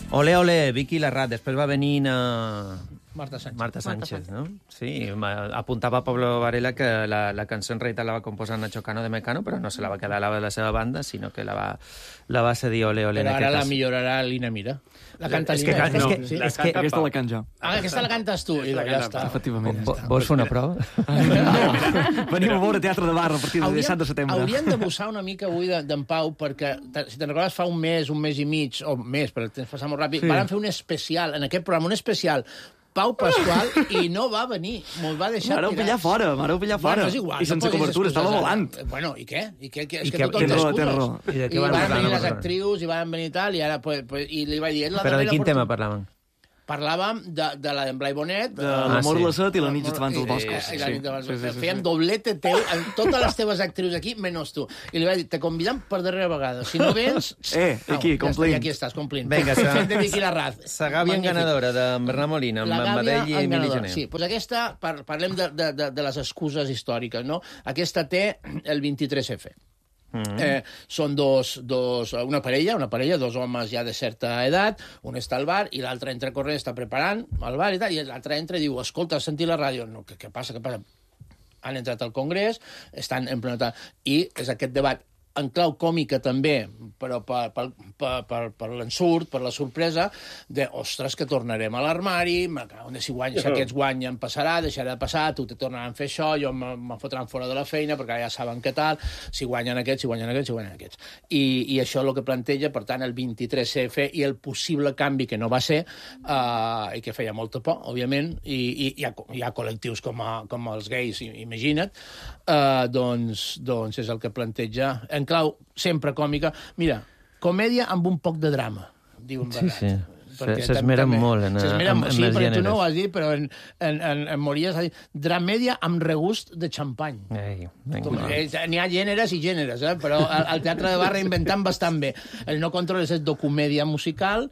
Ole, ole, Vicky Larrat. Després va venir Marta Sánchez, no? Sí, apuntava Pablo Varela que la cançó en realitat la va composar Nacho Cano de Mecano, però no se la va quedar a la seva banda, sinó que la va cedir Ole, ole. Però ara la millorarà Lina Mira. La canta Lina. Aquesta la cant jo. Aquesta la cantes tu. I ja està. Efectivament. Vols fer una prova? Venim a veure Teatre de Barra a partir del 17 de setembre. Hauríem de bussar una mica avui d'en Pau, perquè, si te'n recordes, fa un mes i mig, o més, perquè el temps passa molt ràpid, van fer un especial, en aquest programa, un especial Pau Pasqual, i no va venir. Me'l va deixar M'hareu pillar fora. Bueno, és igual. I sense cobertura, estava volant. Bueno, i què? És que Tens tothom raó. t'escudes. I van venir les actrius, i van venir tal, i ara, i li vaig dir... Però de quin tema parlaven? Parlàvem de la d'en Blai Bonet. De l'amor, la set i la nit abans dels boscos. Fèiem doblete teu, amb totes les teves actrius aquí, menys tu. I li vaig dir, te convidem per darrera vegada. Si no vens... aquí, complint. I aquí estàs, complint. Vinga, fent de Vicky Larraz. Segàvia ganadora de Bernat Molina, amb Badell i Emili Gené. Sí, doncs aquesta, parlem de les excuses històriques, no? Aquesta té el 23F. Són una parella, dos homes ja de certa edat, un està al bar i l'altre entra corrent, està preparant al bar i tal, i l'altre entra i diu, escolta, has sentit la ràdio? No, què passa? Han entrat al Congrés, estan en plena... I és aquest debat en clau còmica també, però per l'ensurt, per la sorpresa, de, ostres, que tornarem a l'armari, si aquests guanyen passarà, deixarà de passar, tu te tornaran a fer això, jo me'n fotran fora de la feina, perquè ja saben què tal, si guanyen aquests. I això és el que planteja, per tant, el 23F i el possible canvi que no va ser, i que feia molta por, òbviament, i hi ha col·lectius com els gais, imagina't, doncs és el que planteja en clau sempre còmica. Mira, comèdia amb un poc de drama, diu en Bernat. Sí. S'esmeren molt en els gèneres. Sí, perquè tu no ho has dit, però en Mories ha dit dramèdia amb regust de xampany. N'hi ha gèneres i gèneres, però el Teatre de Barra inventant bastant bé. El No Controles és docomèdia musical,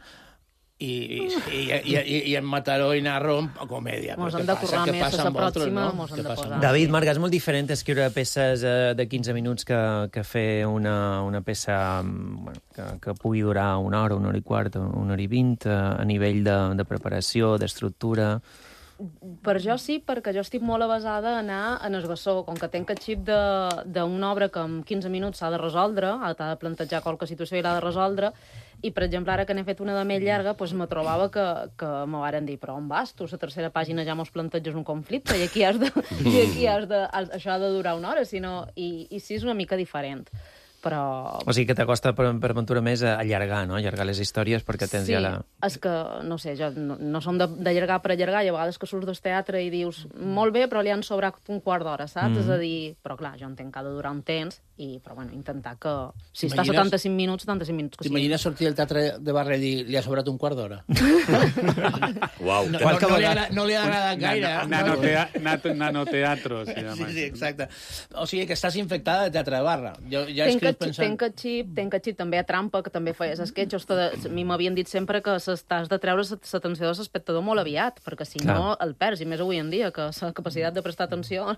i en Mataró i Narro comèdia. Mos hem de currar més a la pròxima, mos hem de posar. David Marga, és molt diferent escriure peces de 15 minuts que fer una peça que pugui durar una hora i quart, una hora i 20, a nivell de preparació, d'estructura... Per jo sí, perquè jo estic molt avasada a anar en el bessó. Com que tenc el xip d'una obra que en 15 minuts s'ha de resoldre, t'ha de plantejar qualque situació i l'ha de resoldre, i, per exemple, ara que n'he fet una de més llarga, doncs me trobava que me varen dir, però on vas? Tu, la tercera pàgina ja mos planteges un conflicte i aquí això ha de durar una hora, i sí és una mica diferent. Però... O sigui que t'acosta per aventura més a allargar, no? Allargar les històries perquè tens ja la... Sí, és que, no sé, jo no som d'allargar per allargar, i a vegades que surts del teatre i dius, molt bé, però li han sobrat un quart d'hora, saps? És a dir, però clar, jo entenc que ha de durar un temps, però bueno, intentar que... Si està 75 minuts que sí. T'imagines sortir del Teatre de Barra i dir, li ha sobrat un quart d'hora? Uau. No li ha agradat gaire. Nanoteatro, se llama. Sí, exacte. O sigui que estàs infectada de Teatre de Barra. Jo ja Tenc el xip també a trampa, que també feies esquetxos. A mi m'havien dit sempre que t'has de treure l'atenció de l'espectador molt aviat, perquè si no el perds, i més avui en dia, que la capacitat de prestar atenció...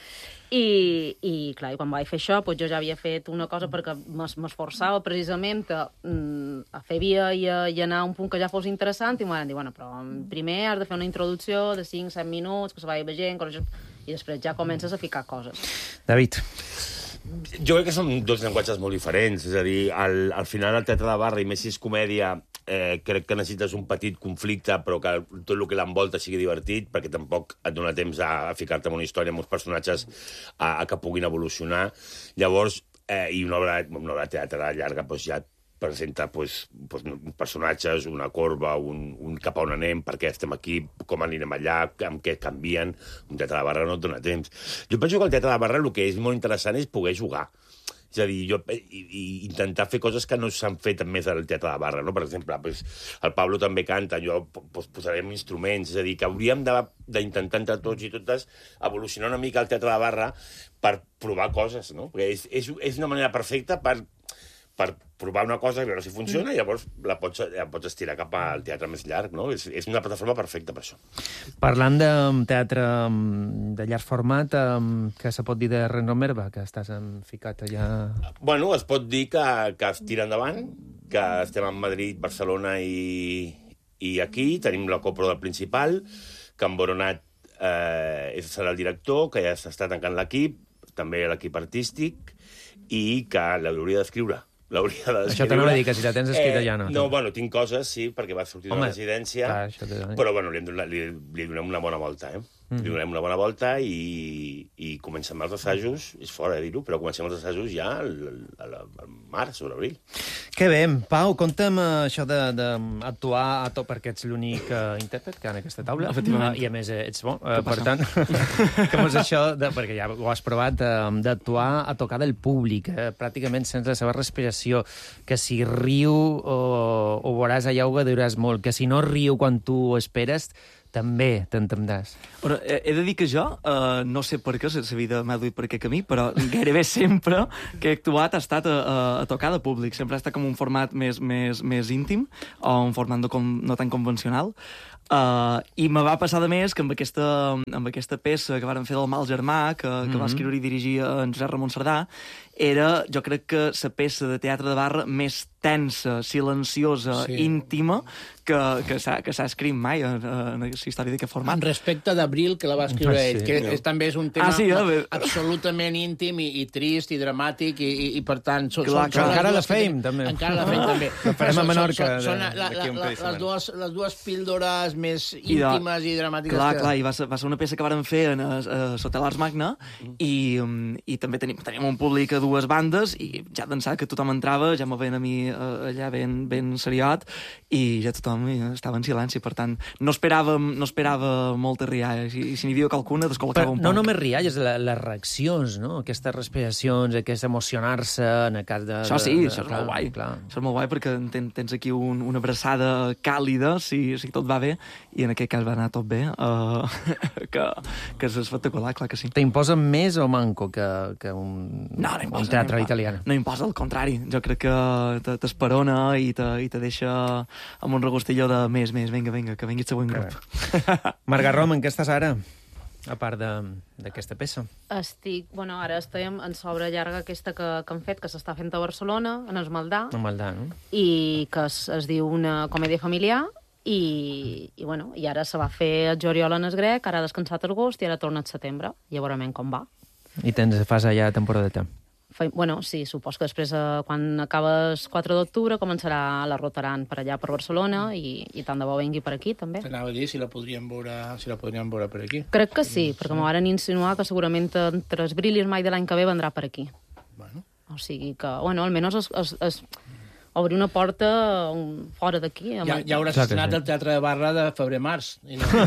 I clar, quan vaig fer això, jo ja havia fet una cosa perquè m'esforçava precisament a fer via i anar a un punt que ja fos interessant, i m'ho van dir, bueno, però primer has de fer una introducció de 5-7 minuts, que se vagi veient, i després ja comences a ficar coses. David. Jo crec que són dos llenguatges molt diferents, és a dir, al final el Teatre de Barra, i més si és comèdia, crec que necessites un petit conflicte, però que tot el que l'envolta sigui divertit, perquè tampoc et dona temps a ficar-te en una història amb uns personatges que puguin evolucionar. Llavors, i una obra de teatre llarga ja presenta personatges, una corba, un cap a on anem, per què estem aquí, com anirem allà, amb què canvien. Un Teatre de Barra no et dona temps. Jo penso que el Teatre de Barra el que és molt interessant és poder jugar. És a dir, intentar fer coses que no s'han fet més al Teatre de Barra, no? Per exemple, el Pablo també canta, jo posarem instruments, és a dir, que hauríem d'intentar entre tots i totes evolucionar una mica el Teatre de Barra per provar coses, no? Perquè és una manera perfecta per provar una cosa i veure si funciona, i llavors la pots estirar cap al teatre més llarg, no? És una plataforma perfecta per això. Parlant de teatre de llarg format, què se pot dir de Renro Merva, que estàs ficat allà... Bueno, es pot dir que es tira endavant, que estem a Madrid, Barcelona i aquí. Tenim la copro del principal, que en Boronat serà el director, que ja s'està tancant l'equip, també l'equip artístic, i que l'hauria d'escriure. Això t'anava a dir, que si la tens escrita ja no. No, bueno, tinc coses, sí, perquè va sortir de la residència, però bueno, li donem una bona volta, Li donem una bona volta i comencem els assajos, és fora de dir-ho, però comencem els assajos ja al març o l'abril. Que bé. Pau, conta'm això d'actuar a tot, perquè ets l'únic intèrpret que hi ha en aquesta taula. Efectivament. I a més ets bo. Per tant, com és això, perquè ja ho has provat, d'actuar a tocar del públic, pràcticament sense la seva respiració, que si riu o veuràs allà ho gauduràs molt, que si no riu quan tu ho esperes, també t'entendràs. Bueno, he de dir que jo, no sé per què, la vida m'ha duit per aquest camí, però gairebé sempre que he actuat ha estat a tocar de públic. Sempre ha estat com un format més íntim, o un format no tan convencional. I me va passar de més que amb aquesta peça que varen fer del Mal Germà, que va escriure i dirigir en Josep Ramon Cerdà, era, jo crec que la peça de teatre de barra més tensa, silenciosa, íntima que s'ha escrit mai en la història d'aquest format. En respecte d'Abril, que la va escriure ell, que també és un tema absolutament íntim i trist i dramàtic i per tant... Encara la feim, també. Encara la feim, també. La farem a Menorca. Són les dues píldores més íntimes i dramàtiques. Clar, i va ser una peça que vàrem fer a l'Hotel Arts Magna i també teníem un públic a dues bandes i ja d'ençà que tothom entrava, ja me veien a mi allà ben seriot i ja tothom estava en silenci, per tant no esperava moltes rialles i si n'hi havia qualcuna descol·locava un poc. No només rialles, les reaccions, no? Aquestes respiracions, aquest emocionar-se en el cas de... Això sí, això és molt guai. Això és molt guai perquè tens aquí una abraçada càlida, si tot va bé, i en aquest cas va anar tot bé, que és espectacular, clar que sí. T'imposa més o manco que un teatre italià? No imposa, al contrari. Jo crec que t'esperona i te deixa amb un regustillo de més, vinga, que vingui el següent grup. Marga Rom, en què estàs ara? A part d'aquesta peça. Ara estem en l'obra llarga aquesta que han fet, que s'està fent a Barcelona, en el Maldà. En Maldà, no? I que es diu una comèdia familiar, i ara se va fer el juliol en el grec, ara ha descansat agost i ara torna al setembre. Ja veurem com va. I fas allà temporadeta? Sí, supos que després, quan acaba el 4 d'octubre, començarà la rotaran per allà per Barcelona i tant de bo vengui per aquí, també. T'anava a dir si la podríem veure per aquí. Crec que sí, perquè m'ho varen insinuar que segurament entre el Bril i el Mai de l'any que ve vendrà per aquí. Bueno. O sigui que, almenys obrir una porta fora d'aquí. Ja hauràs estrenat el Teatre de Barra de febrer-març.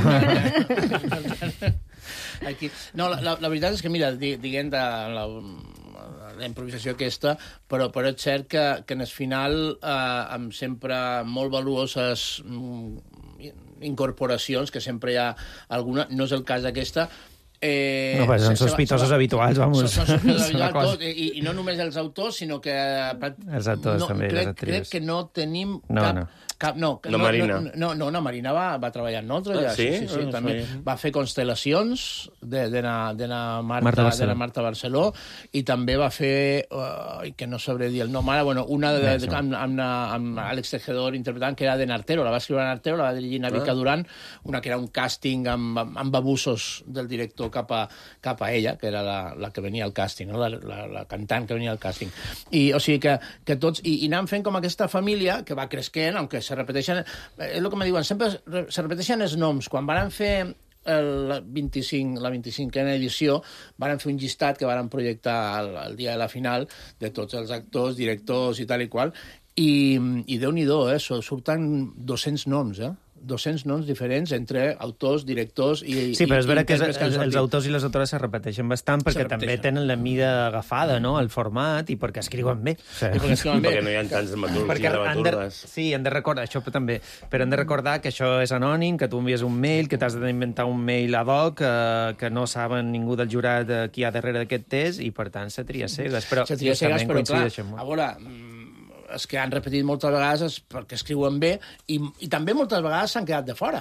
No, la veritat és que, mira, diguem de la improvisació aquesta, però és cert que en el final, amb sempre molt valuoses incorporacions, que sempre hi ha alguna, no és el cas d'aquesta, són sospitosos habituals, vamos. Són sospitosos habituals, i no només els autors, sinó que... Els actors, també, les actrius. Crec que no tenim Marina. No, Marina va treballar amb nosaltres. Sí, també. Va fer Constel·lacions de Marta Barceló i també va fer, que no sabré dir el nom ara, una amb Àlex Tejedor interpretant, que era de Nartero, la va escriure Nartero, la va dirigir Navica Duran, una que era un càsting amb abusos del director cap a ella, que era la que venia al càsting, no? la cantant que venia al càsting. I, o sigui que tots... I anàvem fent com aquesta família que va cresquent, aunque se repeteixen... És el que me diuen, sempre se repeteixen els noms. Quan van fer la 25a edició, van fer un llistat que van projectar el dia de la final de tots els actors, directors i tal i qual, i Déu-n'hi-do, surten 200 noms, 200 noms diferents entre autors, directors i... Sí, però és vera que els autors i les autores se repeteixen bastant perquè també tenen la mida agafada, no?, el format, i perquè escriuen bé. Perquè no hi ha tants dramaturgs i dramaturgues. Sí, han de recordar, això també, però han de recordar que això és anònim, que tu envies un mail, que t'has d'inventar un mail ad hoc, que no saben ningú del jurat qui hi ha darrere d'aquest test, i per tant se tria cegues. Però clar, a veure... els que han repetit moltes vegades és perquè escriuen bé i també moltes vegades s'han quedat de fora.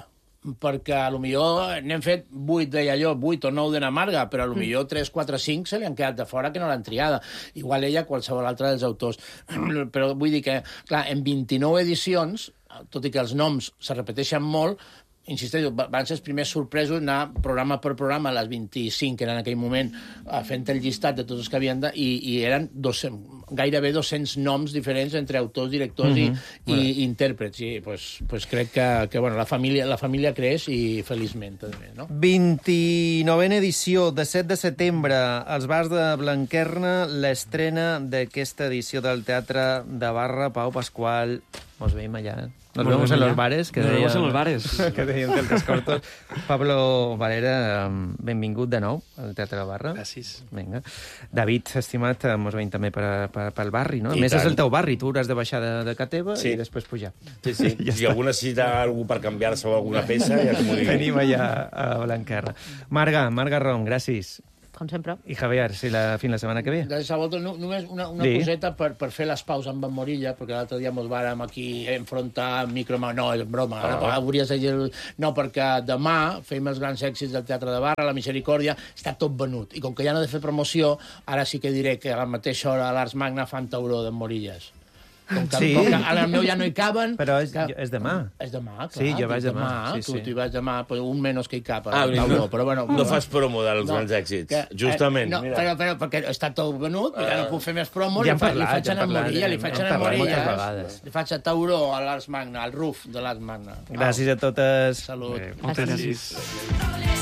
perquè potser n'hem fet 8, deia jo, 8 o 9 de Namarga, però potser 3, 4, 5 se li han quedat de fora que no l'han triada. Igual ella, qualsevol altre dels autors. Però vull dir que, clar, en 29 edicions, tot i que els noms se repeteixen molt, insisteixo, van ser els primers sorpresos anar programa per programa, a les 25, que eren en aquell moment, fent el llistat de tots els que havien i eren gairebé 200 noms diferents entre autors, directors i intèrprets. I pues crec que bueno, la família creix i feliçment també, no? 29a edició, de 7 de setembre, als bars de Blanquerna, l'estrena d'aquesta edició del Teatre de Barra. Pau Pasqual, mos veiem allà. Nos vemos en los bares. Nos vemos en los bares. Que deien els cortos. Pablo Valera, benvingut de nou al Teatre de Barra. Gràcies. Vinga. David, estimat, mos veiem també pel barri, no? A I més, tant. és el teu barri, tu hauràs de baixar de ca teva Sí. i després pujar. Sí. Si algú necessita algú per canviar-se o alguna peça, ja t'ho digui. Tenim allà a Blanquerna. Marga Rom, gràcies. Com sempre. I Javier, fins la setmana que ve. Gràcies a vosaltres. Només una Sí. coseta per fer les paus amb en Morilla, perquè l'altre dia mos vàrem aquí enfrontar amb micro... No, és broma. Hauries de dir... No, perquè demà fem els grans èxits del Teatre de Barra, la Misericòrdia, està tot venut. I com que ja no he de fer promoció, ara sí que diré que a la mateixa hora a l'Arts Magna fan tauró d'en Morillas. Com que al meu ja no hi caben... Però és demà. És demà, clar. Sí, jo vaig demà. Sí. Tu hi vas demà, però un menys que hi cap. Però bueno, no fas promo dels grans èxits. Justament. No, però perquè està tot venut, ja no puc fer més promos, Ja li faig a Morilla, li faig a Morilla, li faig a Tauró, a l'Arts Magna, al RUF de l'Arts Magna. Gràcies a totes. Salut. Moltes gràcies.